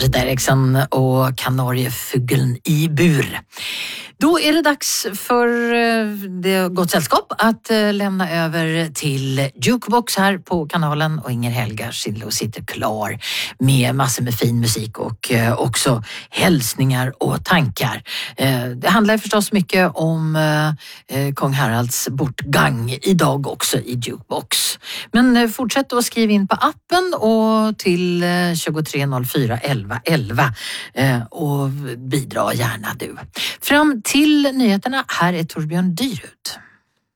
Rita Eriksson och Kanariefugeln i bur. Då är det dags för det gott sällskap att lämna över till Jukebox här på kanalen, och Inger Helga sitter klar med massor med fin musik och också hälsningar och tankar. Det handlar förstås mycket om Kong Haralds bortgång idag också i Jukebox. Men fortsätt att skriva in på appen och till 2304 11 11 och bidra gärna du. Fram till nyheterna, här är Torbjörn Dyrud.